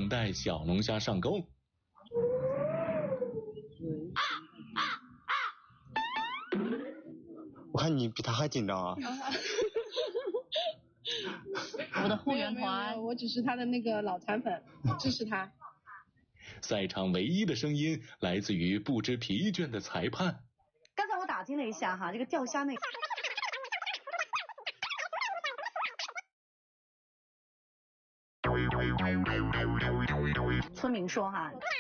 等待小龙虾上钩。 我看你比他还紧张啊！ 我的后援团， 我只是他的那个脑残粉，支持他。 赛场唯一的声音来自于不知疲倦的裁判。 刚才我打听了一下哈，这个钓虾那村民说哈，